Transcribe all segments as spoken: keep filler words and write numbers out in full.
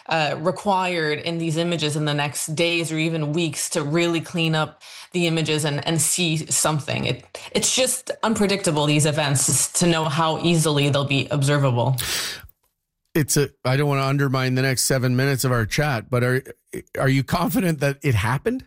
uh, required in these images in the next days or even weeks to really clean up the images and, and see something. It, it's just unpredictable, these events, to know how easily they'll be observable. It's a, I don't want to undermine the next seven minutes of our chat, but are, are you confident that it happened?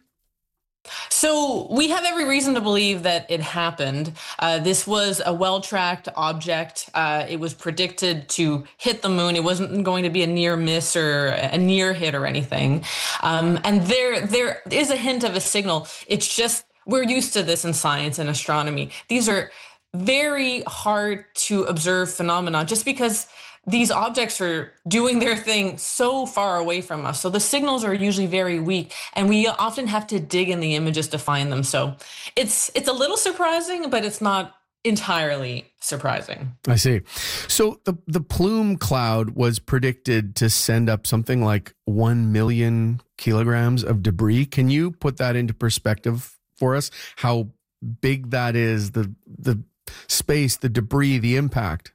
So we have every reason to believe that it happened. Uh, this was a well-tracked object. Uh, it was predicted to hit the moon. It wasn't going to be a near miss or a near hit or anything. Um, and there, there is a hint of a signal. It's just, we're used to this in science and astronomy. These are very hard to observe phenomena just because these objects are doing their thing so far away from us. So the signals are usually very weak, and we often have to dig in the images to find them. So it's it's a little surprising, but it's not entirely surprising. I see. So the, the plume cloud was predicted to send up something like one million kilograms of debris. Can you put that into perspective for us? How big that is, the the space, the debris, the impact?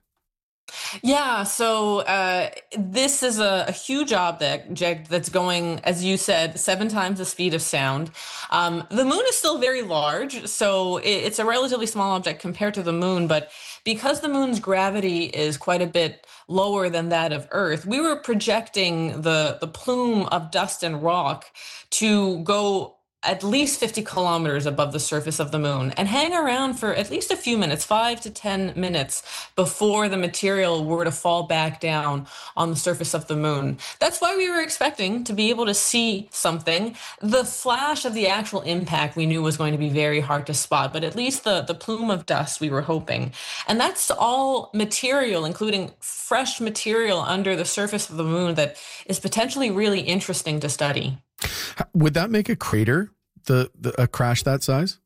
Yeah, so uh, this is a, a huge object that's going, as you said, seven times the speed of sound. Um, the moon is still very large, so it, it's a relatively small object compared to the moon, but because the moon's gravity is quite a bit lower than that of Earth, we were projecting the, the plume of dust and rock to go at least fifty kilometers above the surface of the moon and hang around for at least a few minutes, five to ten minutes, before the material were to fall back down on the surface of the moon. That's why we were expecting to be able to see something. The flash of the actual impact we knew was going to be very hard to spot, but at least the, the plume of dust we were hoping. And that's all material, including fresh material under the surface of the moon, that is potentially really interesting to study. Would that make a crater, the, the a crash that size?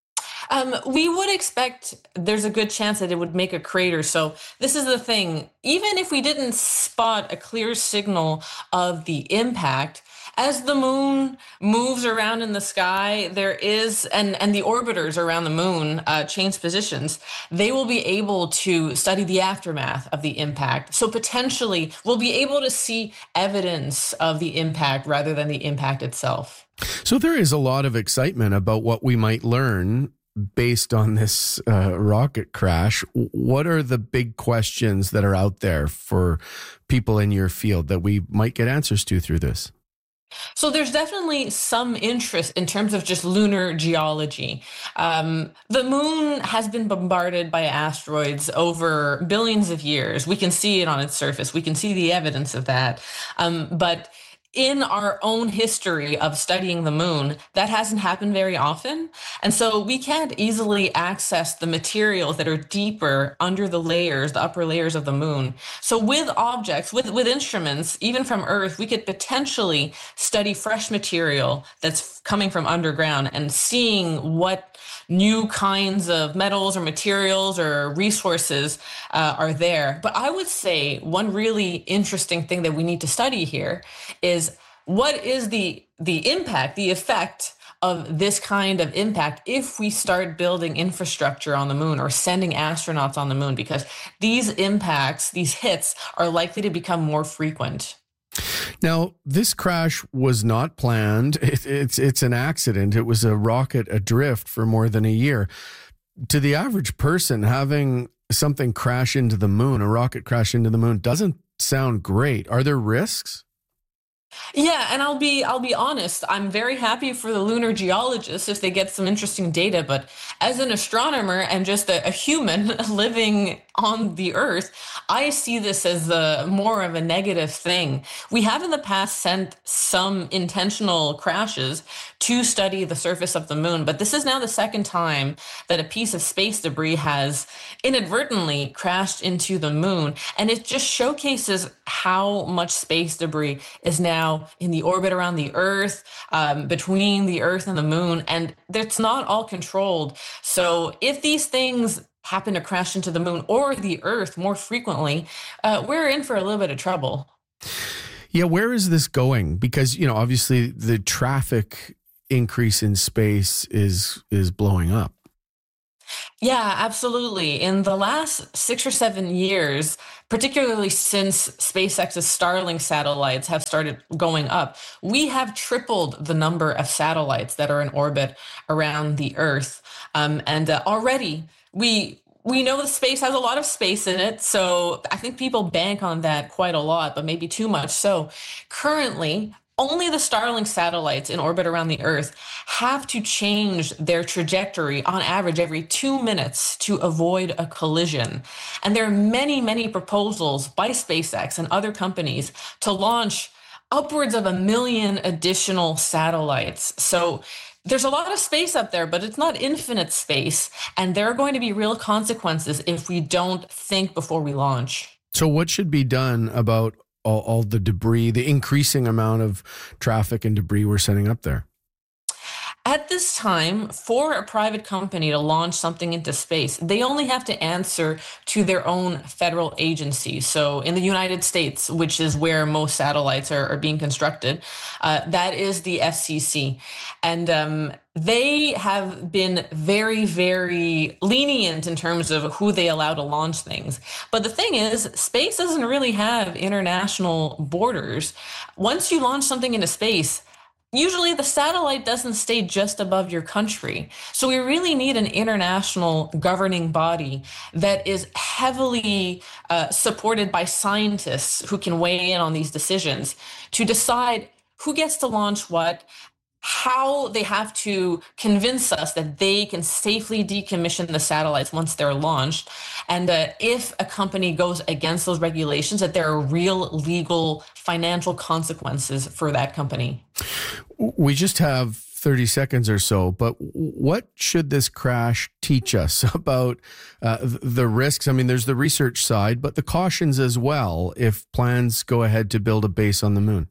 Um, we would expect there's a good chance that it would make a crater. So this is the thing. Even if we didn't spot a clear signal of the impact, as the moon moves around in the sky, there is, and, and the orbiters around the moon uh, change positions, they will be able to study the aftermath of the impact. So potentially we'll be able to see evidence of the impact rather than the impact itself. So there is a lot of excitement about what we might learn based on this uh, rocket crash. What are the big questions that are out there for people in your field that we might get answers to through this? So there's definitely some interest in terms of just lunar geology. Um, the moon has been bombarded by asteroids over billions of years. We can see it on its surface. We can see the evidence of that. Um, but in our own history of studying the moon, that hasn't happened very often. And so we can't easily access the materials that are deeper under the layers, the upper layers of the moon. So with objects, with, with instruments, even from Earth, we could potentially study fresh material that's coming from underground and seeing what new kinds of metals or materials or resources uh, are there. But I would say one really interesting thing that we need to study here is what is the the impact, the effect of this kind of impact if we start building infrastructure on the moon or sending astronauts on the moon, because these impacts, these hits, are likely to become more frequent. Now, this crash was not planned. It, it's it's an accident. It was a rocket adrift for more than a year. To the average person, having something crash into the moon, a rocket crash into the moon, doesn't sound great. Are there risks? Yeah, and I'll be I'll be honest, I'm very happy for the lunar geologists if they get some interesting data, but as an astronomer and just a, a human living on the Earth, I see this as a, more of a negative thing. We have in the past sent some intentional crashes to study the surface of the moon, but this is now the second time that a piece of space debris has inadvertently crashed into the moon, and it just showcases how much space debris is now in the orbit around the Earth, um, between the Earth and the moon, and it's not all controlled. So if these things happen to crash into the moon or the Earth more frequently, uh, we're in for a little bit of trouble. Yeah, where is this going? Because, you know, obviously the traffic increase in space is is blowing up. Yeah, absolutely. In the last six or seven years, particularly since SpaceX's Starlink satellites have started going up, we have tripled the number of satellites that are in orbit around the Earth. Um, and uh, already we we know the space has a lot of space in it, so I think people bank on that quite a lot, but maybe too much. So currently, only the Starlink satellites in orbit around the Earth have to change their trajectory on average every two minutes to avoid a collision. And there are many, many proposals by SpaceX and other companies to launch upwards of a million additional satellites. So there's a lot of space up there, but it's not infinite space. And there are going to be real consequences if we don't think before we launch. So what should be done about all, all the debris, the increasing amount of traffic and debris we're sending up there? At this time, for a private company to launch something into space, they only have to answer to their own federal agency. So in the United States, which is where most satellites are, are being constructed, uh, that is the F C C. And um, they have been very, very lenient in terms of who they allow to launch things. But the thing is, space doesn't really have international borders. Once you launch something into space, usually the satellite doesn't stay just above your country. So we really need an international governing body that is heavily uh, supported by scientists who can weigh in on these decisions to decide who gets to launch what, how they have to convince us that they can safely decommission the satellites once they're launched. And uh, if a company goes against those regulations, that there are real legal financial consequences for that company. We just have thirty seconds or so, but what should this crash teach us about uh, the risks? I mean, there's the research side, but the cautions as well if plans go ahead to build a base on the moon.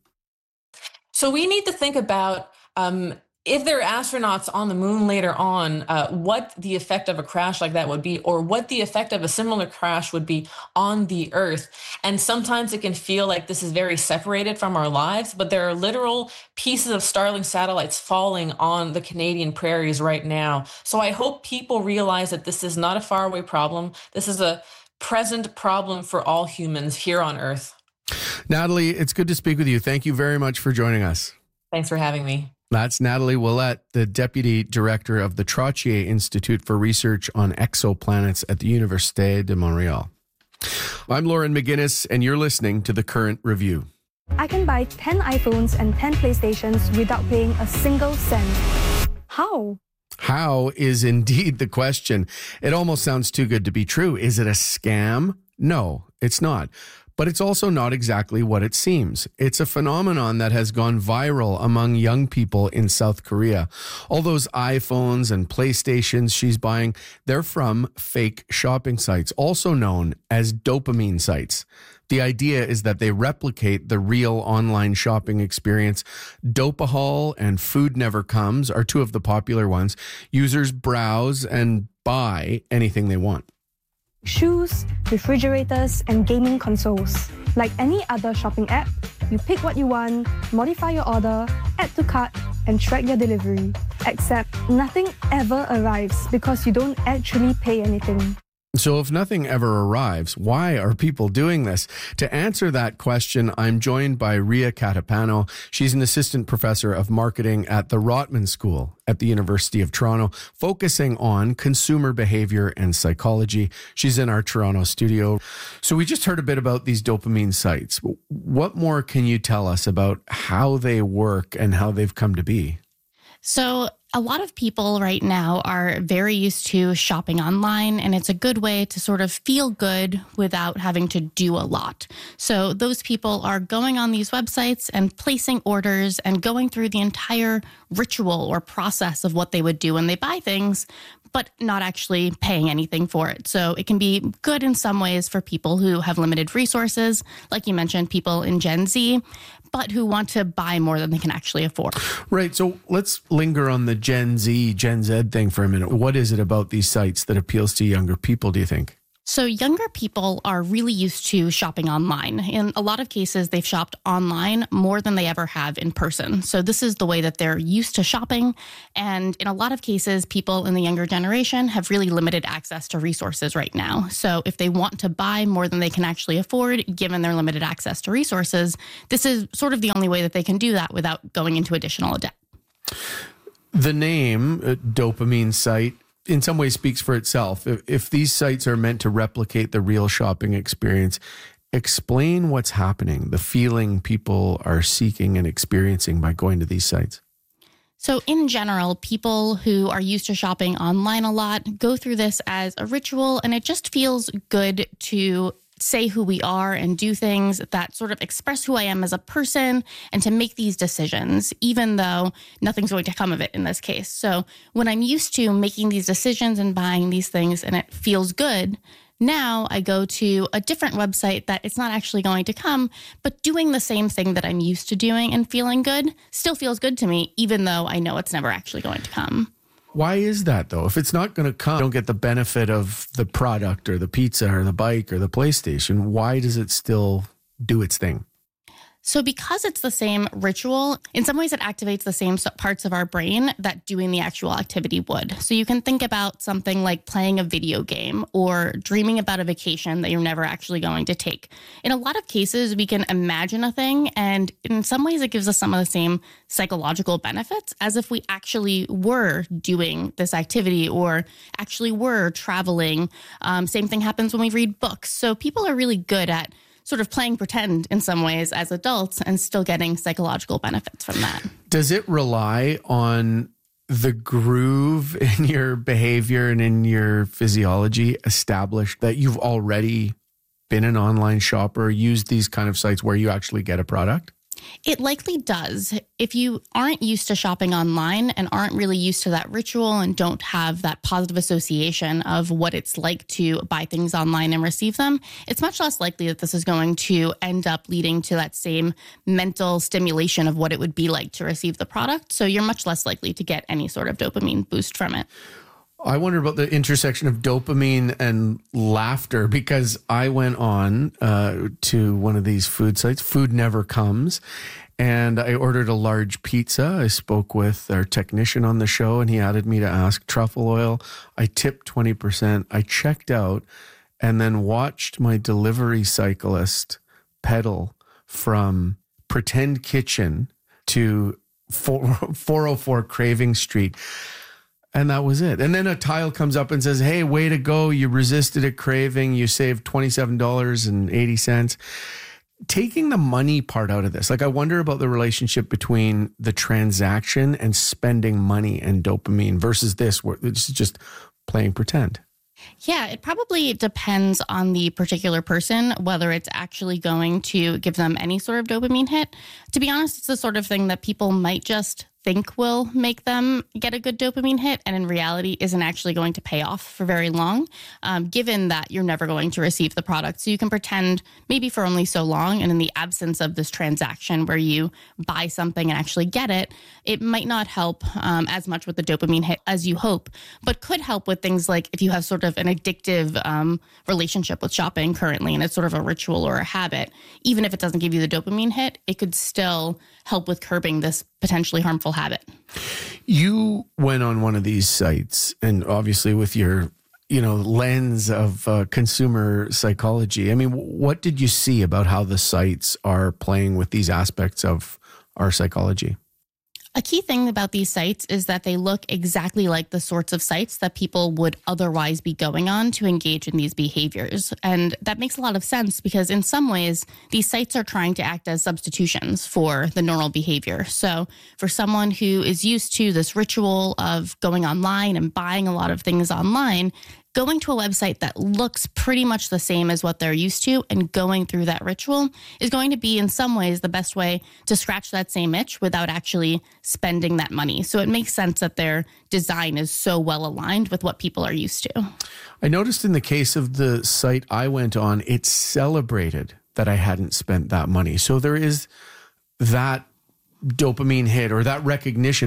So we need to think about Um, if there are astronauts on the moon later on, uh, what the effect of a crash like that would be, or what the effect of a similar crash would be on the Earth. And sometimes it can feel like this is very separated from our lives, but there are literal pieces of Starlink satellites falling on the Canadian prairies right now. So I hope people realize that this is not a faraway problem. This is a present problem for all humans here on Earth. Natalie, it's good to speak with you. Thank you very much for joining us. Thanks for having me. That's Natalie Ouellette, the Deputy Director of the Trottier Institute for Research on Exoplanets at the Université de Montréal. I'm Lauren McGinnis, and you're listening to The Current Review. I can buy ten iPhones and ten PlayStations without paying a single cent. How? How is indeed the question. It almost sounds too good to be true. Is it a scam? No, it's not. But it's also not exactly what it seems. It's a phenomenon that has gone viral among young people in South Korea. All those iPhones and PlayStations she's buying, they're from fake shopping sites, also known as dopamine sites. The idea is that they replicate the real online shopping experience. Dopahall and Food Never Comes are two of the popular ones. Users browse and buy anything they want. Shoes, refrigerators, and gaming consoles. Like any other shopping app, you pick what you want, modify your order, add to cart, and track your delivery. Except nothing ever arrives because you don't actually pay anything. So if nothing ever arrives, why are people doing this? To answer that question, I'm joined by Ria Catapano. She's an assistant professor of marketing at the Rotman School at the University of Toronto, focusing on consumer behavior and psychology. She's in our Toronto studio. So we just heard a bit about these dopamine sites. What more can you tell us about how they work and how they've come to be? So a lot of people right now are very used to shopping online, and it's a good way to sort of feel good without having to do a lot. So those people are going on these websites and placing orders and going through the entire ritual or process of what they would do when they buy things, but not actually paying anything for it. So it can be good in some ways for people who have limited resources, like you mentioned, people in Gen Z, but who want to buy more than they can actually afford. Right. So let's linger on the Gen Z, Gen Z thing for a minute. What is it about these sites that appeals to younger people, do you think? So younger people are really used to shopping online. In a lot of cases, they've shopped online more than they ever have in person. So this is the way that they're used to shopping. And in a lot of cases, people in the younger generation have really limited access to resources right now. So if they want to buy more than they can actually afford, given their limited access to resources, this is sort of the only way that they can do that without going into additional debt. The name, uh, Dopamine Site, in some ways speaks for itself. If, if these sites are meant to replicate the real shopping experience, explain what's happening, the feeling people are seeking and experiencing by going to these sites. So in general, people who are used to shopping online a lot go through this as a ritual, and it just feels good to say who we are and do things that sort of express who I am as a person and to make these decisions, even though nothing's going to come of it in this case. So when I'm used to making these decisions and buying these things and it feels good, now I go to a different website that it's not actually going to come, but doing the same thing that I'm used to doing and feeling good still feels good to me, even though I know it's never actually going to come. Why is that, though? If it's not going to come, you don't get the benefit of the product or the pizza or the bike or the PlayStation. Why does it still do its thing? So because it's the same ritual, in some ways it activates the same parts of our brain that doing the actual activity would. So you can think about something like playing a video game or dreaming about a vacation that you're never actually going to take. In a lot of cases, we can imagine a thing, and in some ways it gives us some of the same psychological benefits as if we actually were doing this activity or actually were traveling. Um, same thing happens when we read books. So people are really good at sort of playing pretend in some ways as adults and still getting psychological benefits from that. Does it rely on the groove in your behavior and in your physiology established that you've already been an online shopper, used these kind of sites where you actually get a product? It likely does. If you aren't used to shopping online and aren't really used to that ritual and don't have that positive association of what it's like to buy things online and receive them, it's much less likely that this is going to end up leading to that same mental stimulation of what it would be like to receive the product. So you're much less likely to get any sort of dopamine boost from it. I wonder about the intersection of dopamine and laughter, because I went on uh, to one of these food sites, Food Never Comes, and I ordered a large pizza. I spoke with our technician on the show, and he added me to ask truffle oil. I tipped twenty percent. I checked out and then watched my delivery cyclist pedal from Pretend Kitchen to four oh four Craving Street. And that was it. And then a tile comes up and says, hey, way to go. You resisted a craving. You saved twenty-seven dollars and eighty cents. Taking the money part out of this, like I wonder about the relationship between the transaction and spending money and dopamine versus this, where it's just playing pretend. Yeah, it probably depends on the particular person, whether it's actually going to give them any sort of dopamine hit. To be honest, it's the sort of thing that people might just think will make them get a good dopamine hit, and in reality isn't actually going to pay off for very long, um, given that you're never going to receive the product. So you can pretend maybe for only so long, and in the absence of this transaction where you buy something and actually get it, it might not help um, as much with the dopamine hit as you hope, but could help with things like if you have sort of an addictive um, relationship with shopping currently, and it's sort of a ritual or a habit. Even if it doesn't give you the dopamine hit, it could still help with curbing this potentially harmful habit. You went on one of these sites, and obviously with your, you know, lens of uh, consumer psychology, I mean, what did you see about how the sites are playing with these aspects of our psychology? A key thing about these sites is that they look exactly like the sorts of sites that people would otherwise be going on to engage in these behaviors. And that makes a lot of sense because in some ways, these sites are trying to act as substitutions for the normal behavior. So for someone who is used to this ritual of going online and buying a lot of things online, going to a website that looks pretty much the same as what they're used to and going through that ritual is going to be in some ways the best way to scratch that same itch without actually spending that money. So it makes sense that their design is so well aligned with what people are used to. I noticed in the case of the site I went on, it celebrated that I hadn't spent that money. So there is that dopamine hit or that recognition, which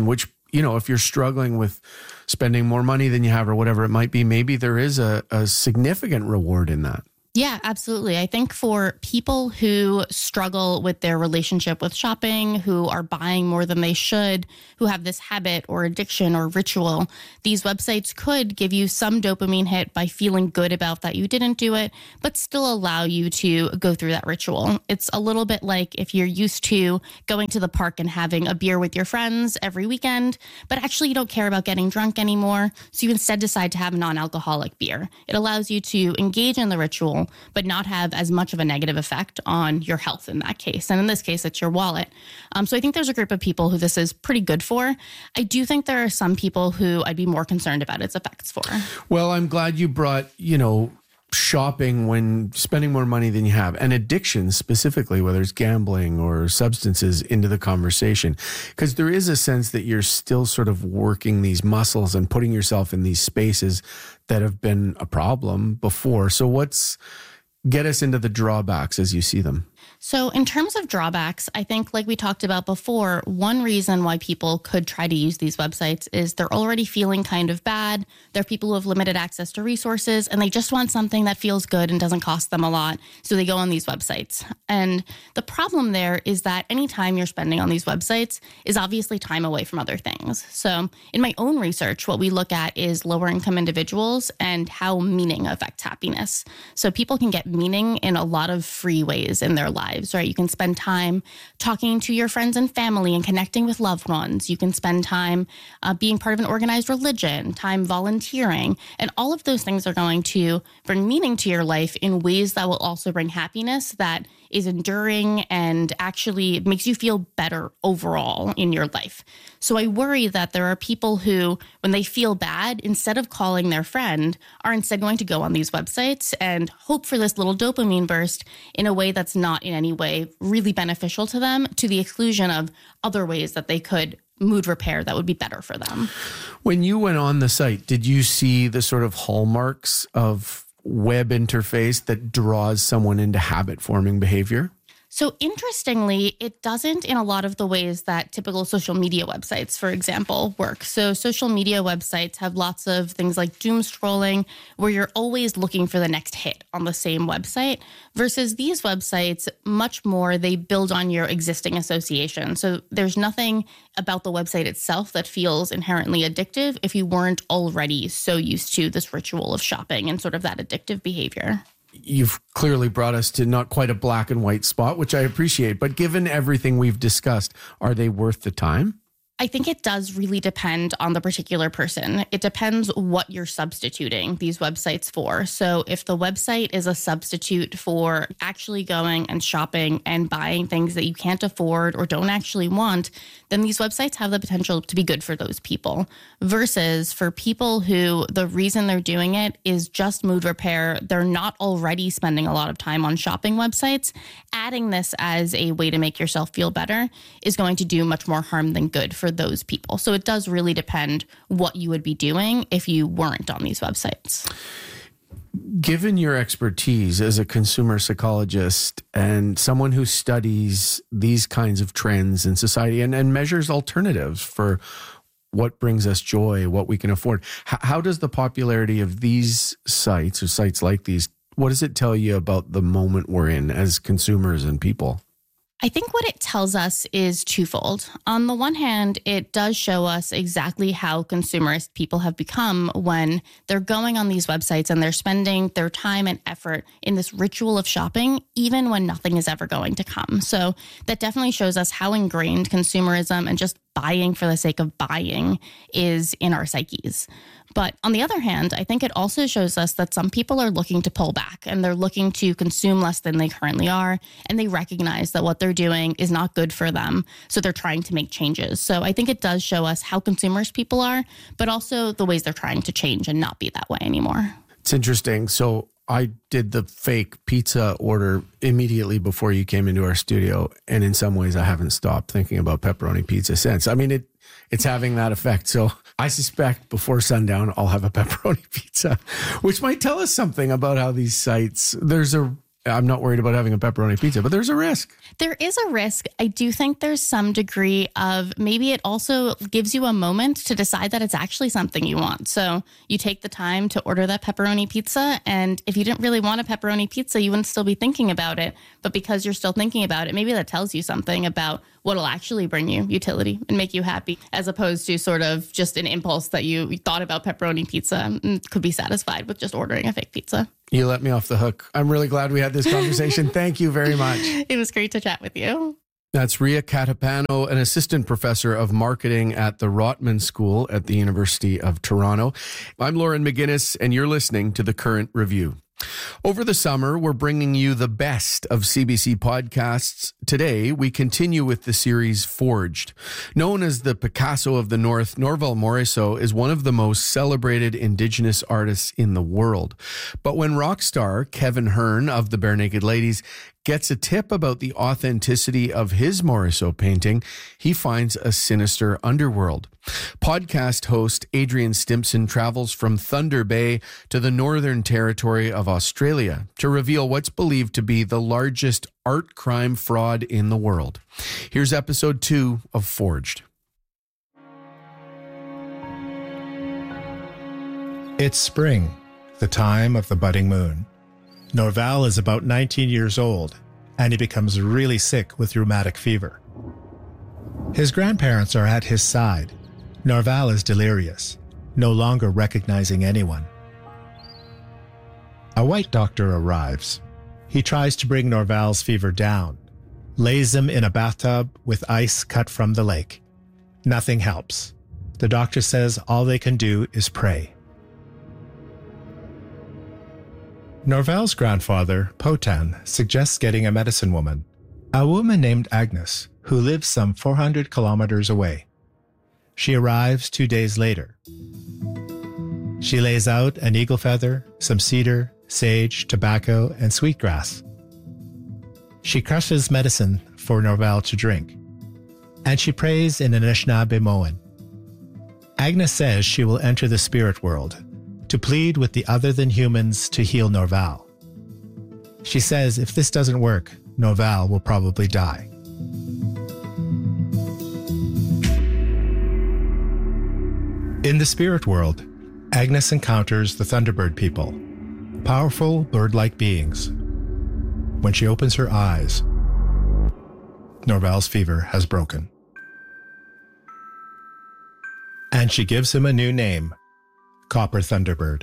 you know, if you're struggling with spending more money than you have or whatever it might be, maybe there is a, a significant reward in that. Yeah, absolutely. I think for people who struggle with their relationship with shopping, who are buying more than they should, who have this habit or addiction or ritual, these websites could give you some dopamine hit by feeling good about that you didn't do it, but still allow you to go through that ritual. It's a little bit like if you're used to going to the park and having a beer with your friends every weekend, but actually you don't care about getting drunk anymore, so you instead decide to have a non-alcoholic beer. It allows you to engage in the ritual, but not have as much of a negative effect on your health in that case. And in this case, it's your wallet. Um, so I think there's a group of people who this is pretty good for. I do think there are some people who I'd be more concerned about its effects for. Well, I'm glad you brought, you know, shopping when spending more money than you have and addiction specifically, whether it's gambling or substances, into the conversation, because there is a sense that you're still sort of working these muscles and putting yourself in these spaces that have been a problem before. So what's get us into the drawbacks as you see them? So in terms of drawbacks, I think like we talked about before, one reason why people could try to use these websites is they're already feeling kind of bad. They're people who have limited access to resources and they just want something that feels good and doesn't cost them a lot. So they go on these websites. And the problem there is that any time you're spending on these websites is obviously time away from other things. So in my own research, what we look at is lower income individuals and how meaning affects happiness. So people can get meaning in a lot of free ways in their lives. Right? You can spend time talking to your friends and family and connecting with loved ones. You can spend time uh, being part of an organized religion, time volunteering, and all of those things are going to bring meaning to your life in ways that will also bring happiness that is enduring and actually makes you feel better overall in your life. So I worry that there are people who, when they feel bad, instead of calling their friend, are instead going to go on these websites and hope for this little dopamine burst in a way that's not in any way really beneficial to them, to the exclusion of other ways that they could mood repair that would be better for them. When you went on the site, did you see the sort of hallmarks of web interface that draws someone into habit-forming behavior? So interestingly, it doesn't in a lot of the ways that typical social media websites, for example, work. So social media websites have lots of things like doom scrolling, where you're always looking for the next hit on the same website, versus these websites, much more, they build on your existing association. So there's nothing about the website itself that feels inherently addictive if you weren't already so used to this ritual of shopping and sort of that addictive behavior. You've clearly brought us to not quite a black and white spot, which I appreciate. But given everything we've discussed, are they worth the time? I think it does really depend on the particular person. It depends what you're substituting these websites for. So if the website is a substitute for actually going and shopping and buying things that you can't afford or don't actually want, then these websites have the potential to be good for those people. Versus for people who the reason they're doing it is just mood repair, they're not already spending a lot of time on shopping websites, adding this as a way to make yourself feel better is going to do much more harm than good for those people. So it does really depend what you would be doing if you weren't on these websites. Given your expertise as a consumer psychologist and someone who studies these kinds of trends in society and, and measures alternatives for what brings us joy, what we can afford, how, how does the popularity of these sites or sites like these, what does it tell you about the moment we're in as consumers and people? I think what it tells us is twofold. On the one hand, it does show us exactly how consumerist people have become when they're going on these websites and they're spending their time and effort in this ritual of shopping, even when nothing is ever going to come. So that definitely shows us how ingrained consumerism and just buying for the sake of buying is in our psyches. But on the other hand, I think it also shows us that some people are looking to pull back and they're looking to consume less than they currently are. And they recognize that what they're doing is not good for them. So they're trying to make changes. So I think it does show us how consumers people are, but also the ways they're trying to change and not be that way anymore. It's interesting. So I did the fake pizza order immediately before you came into our studio. And in some ways, I haven't stopped thinking about pepperoni pizza since. I mean, it it's having that effect. So I suspect before sundown, I'll have a pepperoni pizza, which might tell us something about how these sites, there's a I'm not worried about having a pepperoni pizza, but there's a risk. There is a risk. I do think there's some degree of maybe it also gives you a moment to decide that it's actually something you want. So you take the time to order that pepperoni pizza. And if you didn't really want a pepperoni pizza, you wouldn't still be thinking about it. But because you're still thinking about it, maybe that tells you something about what'll actually bring you utility and make you happy, as opposed to sort of just an impulse that you thought about pepperoni pizza and could be satisfied with just ordering a fake pizza. You let me off the hook. I'm really glad we had this conversation. Thank you very much. It was great to chat with you. That's Ria Catapano, an assistant professor of marketing at the Rotman School at the University of Toronto. I'm Lauren McGinnis, and you're listening to The Current Review. Over the summer, we're bringing you the best of C B C podcasts. Today, we continue with the series Forged. Known as the Picasso of the North, Norval Morrisseau is one of the most celebrated Indigenous artists in the world. But when rock star Kevin Hearn of the Barenaked Ladies gets a tip about the authenticity of his Morrisseau painting, he finds a sinister underworld. Podcast host Adrian Stimson travels from Thunder Bay to the Northern Territory of Australia to reveal what's believed to be the largest art crime fraud in the world. Here's episode two of Forged. It's spring, the time of the budding moon. Norval is about nineteen years old, and he becomes really sick with rheumatic fever. His grandparents are at his side. Norval is delirious, no longer recognizing anyone. A white doctor arrives. He tries to bring Norval's fever down, lays him in a bathtub with ice cut from the lake. Nothing helps. The doctor says all they can do is pray. Norval's grandfather, Potan, suggests getting a medicine woman, a woman named Agnes, who lives some four hundred kilometers away. She arrives two days later. She lays out an eagle feather, some cedar, sage, tobacco, and sweetgrass. She crushes medicine for Norval to drink, and she prays in Anishinaabemowin. Agnes says she will enter the spirit world to plead with the other-than-humans to heal Norval. She says if this doesn't work, Norval will probably die. In the spirit world, Agnes encounters the Thunderbird people, powerful bird-like beings. When she opens her eyes, Norval's fever has broken. And she gives him a new name, Copper Thunderbird.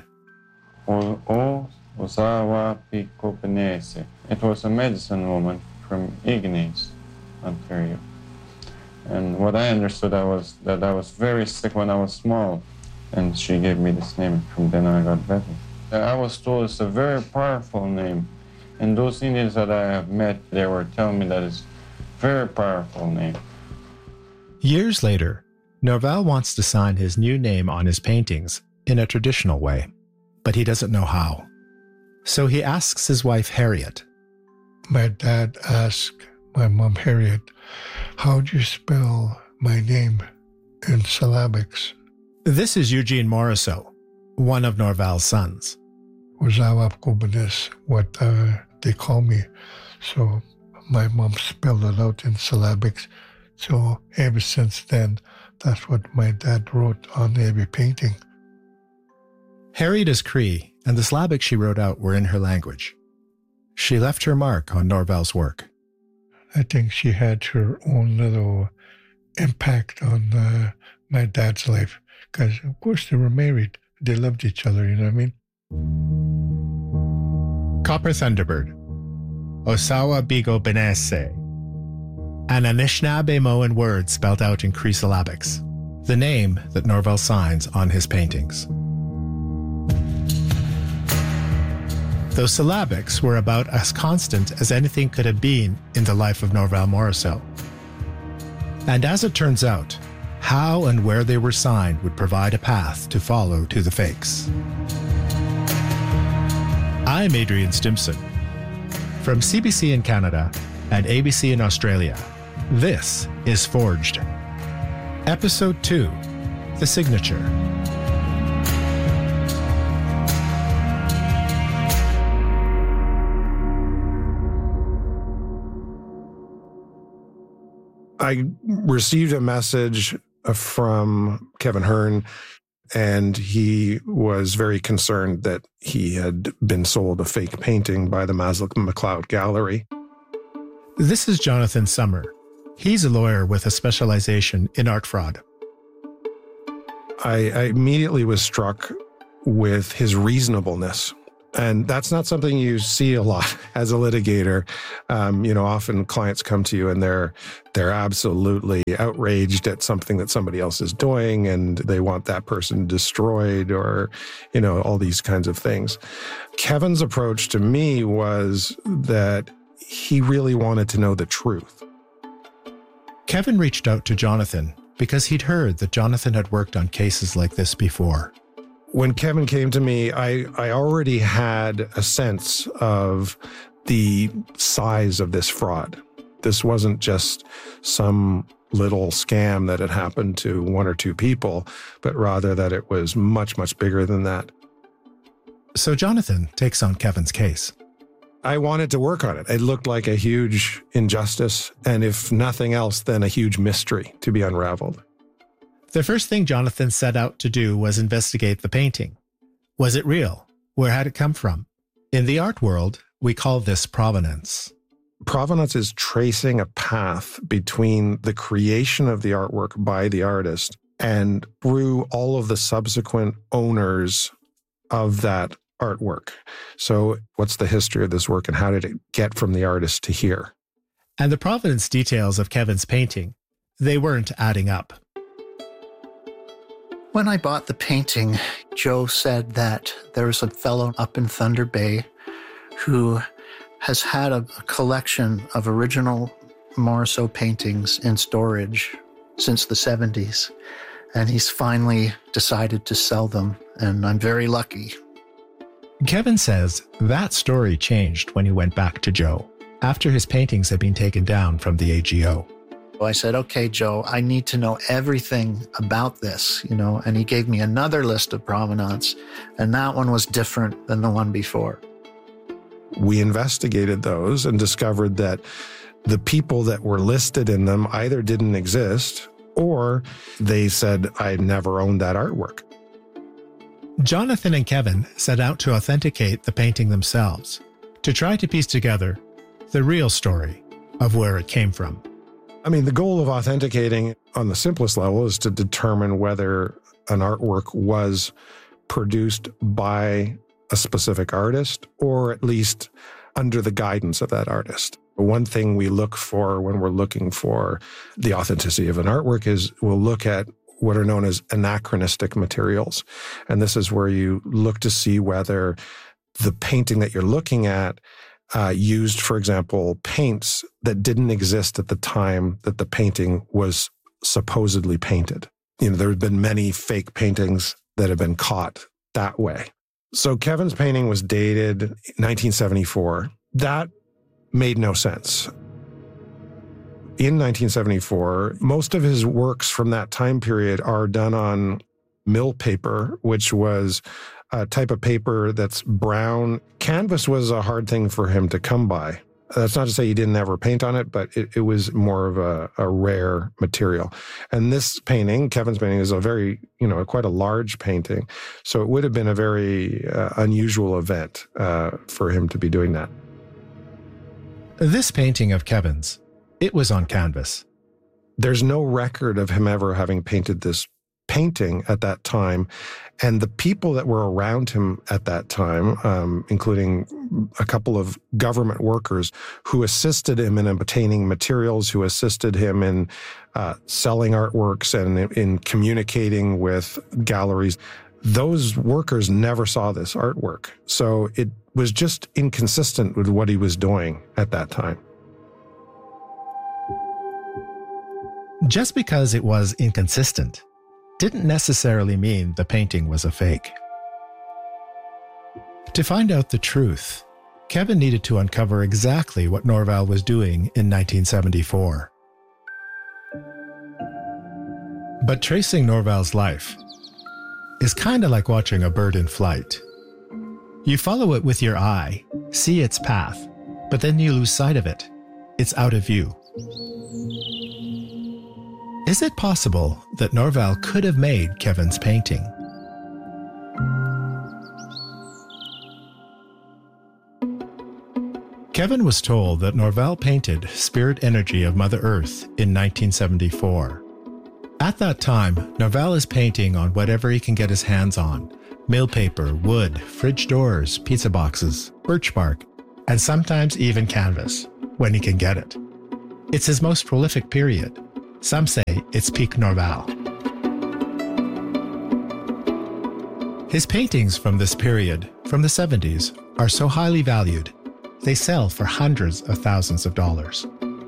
It was a medicine woman from Ignace, Ontario. And what I understood I was that I was very sick when I was small, and she gave me this name. From then I got better. I was told it's a very powerful name, and those Indians that I have met, they were telling me that it's a very powerful name. Years later, Norval wants to sign his new name on his paintings in a traditional way, but he doesn't know how. So he asks his wife, Harriet. My dad asked my mom, Harriet, how do you spell my name in syllabics? This is Eugene Morrisseau, one of Norval's sons. Uzawap Kubanis, what uh, they call me. So my mom spelled it out in syllabics. So ever since then, that's what my dad wrote on every painting. Harriet is Cree, and the syllabics she wrote out were in her language. She left her mark on Norval's work. I think she had her own little impact on uh, my dad's life, because of course they were married. They loved each other, you know what I mean? Copper Thunderbird, Osawa Bigo Benesse, an Anishinaabemowin word spelled out in Cree syllabics, the name that Norval signs on his paintings. Those syllabics were about as constant as anything could have been in the life of Norval Morrisseau. And as it turns out, how and where they were signed would provide a path to follow to the fakes. I'm Adrian Stimson. From C B C in Canada and A B C in Australia, this is Forged. Episode two, The Signature. I received a message from Kevin Hearn, and he was very concerned that he had been sold a fake painting by the Maslick McLeod Gallery. This is Jonathan Summer. He's a lawyer with a specialization in art fraud. I, I immediately was struck with his reasonableness. And that's not something you see a lot as a litigator. Um, you know, often clients come to you and they're they're absolutely outraged at something that somebody else is doing, and they want that person destroyed, or, you know, all these kinds of things. Kevin's approach to me was that he really wanted to know the truth. Kevin reached out to Jonathan because he'd heard that Jonathan had worked on cases like this before. When Kevin came to me, I, I already had a sense of the size of this fraud. This wasn't just some little scam that had happened to one or two people, but rather that it was much, much bigger than that. So Jonathan takes on Kevin's case. I wanted to work on it. It looked like a huge injustice, and if nothing else, then a huge mystery to be unraveled. The first thing Jonathan set out to do was investigate the painting. Was it real? Where had it come from? In the art world, we call this provenance. Provenance is tracing a path between the creation of the artwork by the artist and through all of the subsequent owners of that artwork. So what's the history of this work and how did it get from the artist to here? And the provenance details of Kevin's painting, they weren't adding up. When I bought the painting, Joe said that there was a fellow up in Thunder Bay who has had a, a collection of original Morisot paintings in storage since the seventies, and he's finally decided to sell them, and I'm very lucky. Kevin says that story changed when he went back to Joe, after his paintings had been taken down from the A G O. I said, okay, Joe, I need to know everything about this, you know, and he gave me another list of provenance, and that one was different than the one before. We investigated those and discovered that the people that were listed in them either didn't exist or they said, I never owned that artwork. Jonathan and Kevin set out to authenticate the painting themselves, to try to piece together the real story of where it came from. I mean, the goal of authenticating on the simplest level is to determine whether an artwork was produced by a specific artist or at least under the guidance of that artist. One thing we look for when we're looking for the authenticity of an artwork is we'll look at what are known as anachronistic materials. And this is where you look to see whether the painting that you're looking at uh, used, for example, paints that didn't exist at the time that the painting was supposedly painted. You know, there have been many fake paintings that have been caught that way. So Kevin's painting was dated nineteen seventy-four. That made no sense. In nineteen seventy-four, most of his works from that time period are done on mill paper, which was a type of paper that's brown. Canvas was a hard thing for him to come by. That's not to say he didn't ever paint on it, but it, it was more of a, a rare material. And this painting, Kevin's painting, is a very, you know, quite a large painting. So it would have been a very uh, unusual event uh, for him to be doing that. This painting of Kevin's, it was on canvas. There's no record of him ever having painted this painting at that time. And the people that were around him at that time, um, including a couple of government workers who assisted him in obtaining materials, who assisted him in uh, selling artworks and in, in communicating with galleries, those workers never saw this artwork. So it was just inconsistent with what he was doing at that time. Just because it was inconsistent didn't necessarily mean the painting was a fake. To find out the truth, Kevin needed to uncover exactly what Norval was doing in nineteen seventy-four. But tracing Norval's life is kind of like watching a bird in flight. You follow it with your eye, see its path, but then you lose sight of it. It's out of view. Is it possible that Norval could have made Kevin's painting? Kevin was told that Norval painted Spirit Energy of Mother Earth in nineteen seventy-four. At that time, Norval is painting on whatever he can get his hands on: mill paper, wood, fridge doors, pizza boxes, birch bark, and sometimes even canvas, when he can get it. It's his most prolific period. Some say it's peak Norval. His paintings from this period, from the seventies, are so highly valued, they sell for hundreds of thousands of dollars.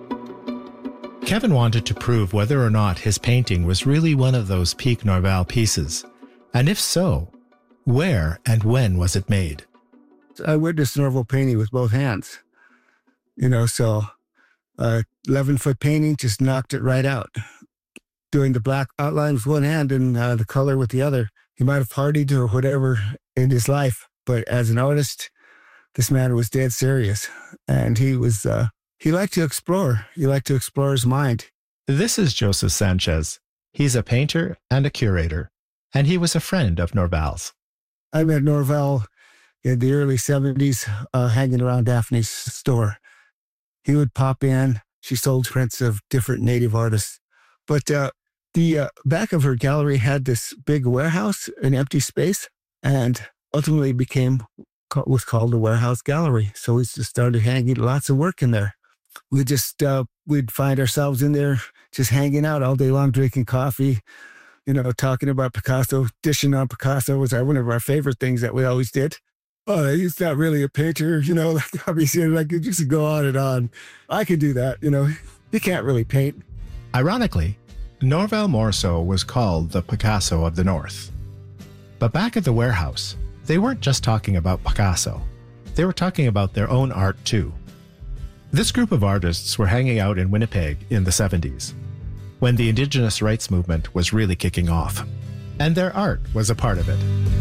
Kevin wanted to prove whether or not his painting was really one of those peak Norval pieces, and if so, where and when was it made? I witnessed Norval painting with both hands, you know, so uh, eleven-foot painting just knocked it right out. Doing the black outline with one hand and uh, the color with the other. He might have partied or whatever in his life, but as an artist, this man was dead serious. And he was, uh, he liked to explore. He liked to explore his mind. This is Joseph Sanchez. He's a painter and a curator, and he was a friend of Norval's. I met Norval in the early seventies, uh, hanging around Daphne's store. He would pop in. She sold prints of different Native artists. But uh, the uh, back of her gallery had this big warehouse, an empty space, and ultimately became was called the Warehouse Gallery. So we just started hanging lots of work in there. We just uh, we'd find ourselves in there just hanging out all day long, drinking coffee, you know, talking about Picasso. Dishing on Picasso was our, one of our favorite things that we always did. Oh, he's not really a painter, you know, like obviously, like you just go on and on. I could do that, you know. He can't really paint. Ironically, Norval Morrisseau was called the Picasso of the North. But back at the warehouse, they weren't just talking about Picasso. They were talking about their own art too. This group of artists were hanging out in Winnipeg in the seventies, when the Indigenous rights movement was really kicking off, and their art was a part of it.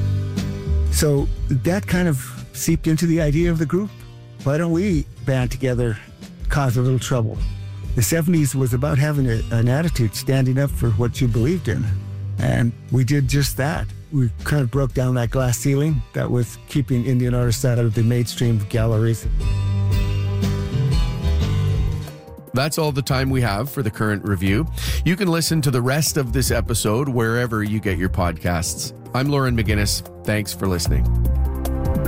So that kind of seeped into the idea of the group. Why don't we band together, cause a little trouble? The seventies was about having a, an attitude, standing up for what you believed in. And we did just that. We kind of broke down that glass ceiling that was keeping Indian artists out of the mainstream galleries. That's all the time we have for the current review. You can listen to the rest of this episode wherever you get your podcasts. I'm Lauren McGinnis. Thanks for listening.